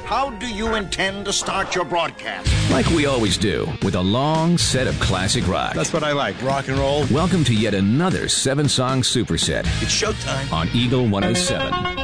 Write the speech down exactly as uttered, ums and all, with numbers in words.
How do you intend to start your broadcast? Like we always do, with a long set of classic rock. That's what I like, rock and roll. Welcome to yet another seven-song superset. It's showtime. On Eagle one oh seven.